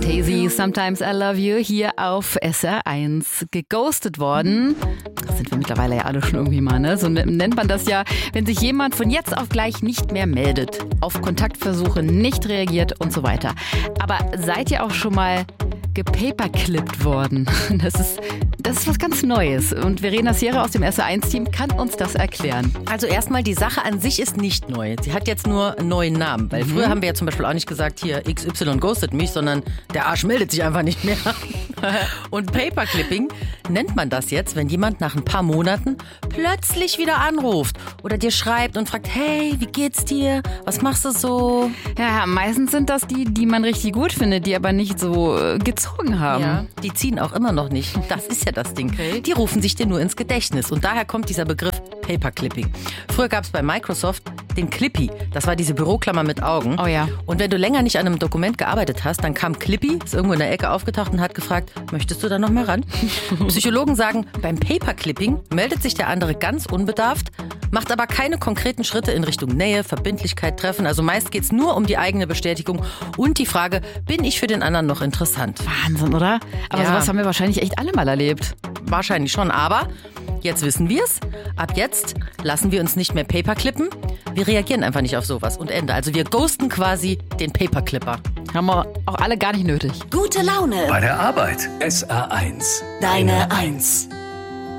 Hazy, Sometimes I Love You, hier auf SR1. Geghostet worden. Das sind wir mittlerweile ja alle schon irgendwie mal, ne? So nennt man das ja, wenn sich jemand von jetzt auf gleich nicht mehr meldet, auf Kontaktversuche nicht reagiert und so weiter. Aber seid ihr auch schon mal gepaperclippt worden? Das ist was ganz Neues. Und Verena Sierra aus dem SR1-Team kann uns das erklären. Also erstmal, die Sache an sich ist nicht neu. Sie hat jetzt nur einen neuen Namen. Weil früher haben wir ja zum Beispiel auch nicht gesagt, hier XY ghostet mich, sondern der Arsch meldet sich einfach nicht mehr. Und Paperclipping nennt man das jetzt, wenn jemand nach ein paar Monaten plötzlich wieder anruft oder dir schreibt und fragt, hey, wie geht's dir? Was machst du so? Ja, meistens sind das die man richtig gut findet, die aber nicht so gezogen haben. Ja, die ziehen auch immer noch nicht. Das ist ja das Ding. Okay. Die rufen sich dir nur ins Gedächtnis. Und daher kommt dieser Begriff Paperclipping. Früher gab es bei Microsoft den Clippy. Das war diese Büroklammer mit Augen. Oh ja. Und wenn du länger nicht an einem Dokument gearbeitet hast, dann kam Clippy, ist irgendwo in der Ecke aufgetaucht und hat gefragt, möchtest du da noch mal ran? Psychologen sagen, beim Paperclipping meldet sich der andere ganz unbedarft, macht aber keine konkreten Schritte in Richtung Nähe, Verbindlichkeit, Treffen. Also meist geht es nur um die eigene Bestätigung und die Frage, bin ich für den anderen noch interessant? Wahnsinn, oder? Aber sowas haben wir wahrscheinlich echt alle mal erlebt. Wahrscheinlich schon, aber jetzt wissen wir es. Ab jetzt lassen wir uns nicht mehr paperclippen. Wir reagieren einfach nicht auf sowas und Ende. Also wir ghosten quasi den Paperclipper. Haben wir auch alle gar nicht nötig. Gute Laune bei der Arbeit. SR1. Deine Eins.